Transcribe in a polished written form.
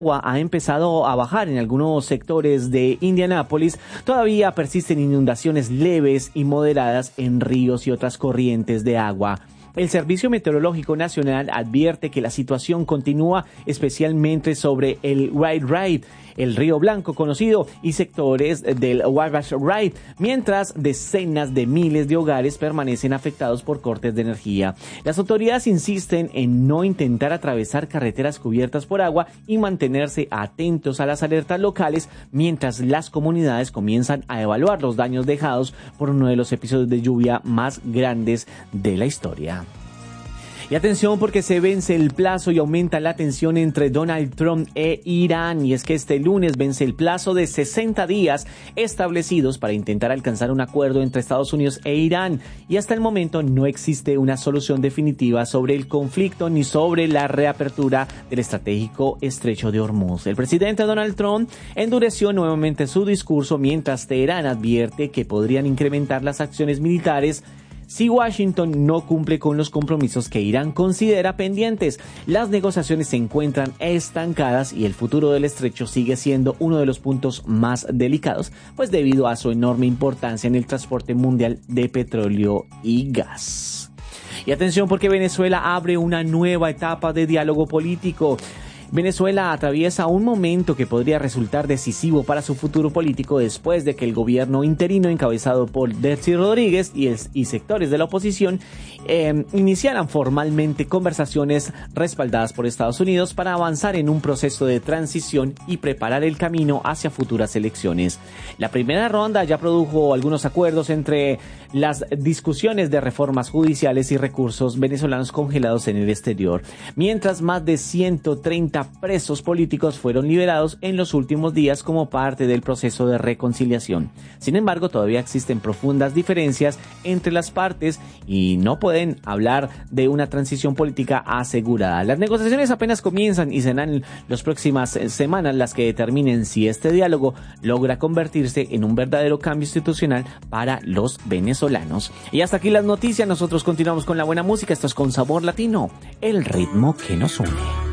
Ha empezado a bajar en algunos sectores de Indianápolis. Todavía persisten inundaciones leves y moderadas en ríos y otras corrientes de agua. El Servicio Meteorológico Nacional advierte que la situación continúa especialmente sobre el White River, el Río Blanco conocido, y sectores del Wabash River, mientras decenas de miles de hogares permanecen afectados por cortes de energía. Las autoridades insisten en no intentar atravesar carreteras cubiertas por agua y mantenerse atentos a las alertas locales mientras las comunidades comienzan a evaluar los daños dejados por uno de los episodios de lluvia más grandes de la historia. Y atención, porque se vence el plazo y aumenta la tensión entre Donald Trump e Irán. Y es que este lunes vence el plazo de 60 días establecidos para intentar alcanzar un acuerdo entre Estados Unidos e Irán. Y hasta el momento no existe una solución definitiva sobre el conflicto ni sobre la reapertura del estratégico estrecho de Hormuz. El presidente Donald Trump endureció nuevamente su discurso mientras Teherán advierte que podrían incrementar las acciones militares si Washington no cumple con los compromisos que Irán considera pendientes. Las negociaciones se encuentran estancadas y el futuro del estrecho sigue siendo uno de los puntos más delicados, pues debido a su enorme importancia en el transporte mundial de petróleo y gas. Y atención, porque Venezuela abre una nueva etapa de diálogo político. Venezuela atraviesa un momento que podría resultar decisivo para su futuro político después de que el gobierno interino encabezado por Delcy Rodríguez y sectores de la oposición iniciaran formalmente conversaciones respaldadas por Estados Unidos para avanzar en un proceso de transición y preparar el camino hacia futuras elecciones. La primera ronda ya produjo algunos acuerdos entre las discusiones de reformas judiciales y recursos venezolanos congelados en el exterior, mientras más de 130 presos políticos fueron liberados en los últimos días como parte del proceso de reconciliación. Sin embargo, todavía existen profundas diferencias entre las partes y no pueden hablar de una transición política asegurada. Las negociaciones apenas comienzan y serán las próximas semanas las que determinen si este diálogo logra convertirse en un verdadero cambio institucional para los venezolanos. Y hasta aquí las noticias. Nosotros continuamos con la buena música. Esto es Con Sabor Latino, el ritmo que nos une.